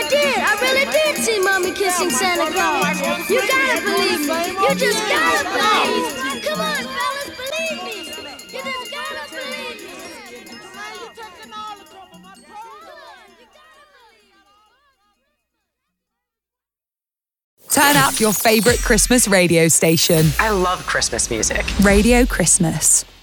really did see Mommy kissing Santa Claus. You gotta believe me. You just gotta believe me. Come on, fellas, believe me. You just gotta believe me. Turn up your favorite Christmas radio station. I love Christmas music. Radio Christmas.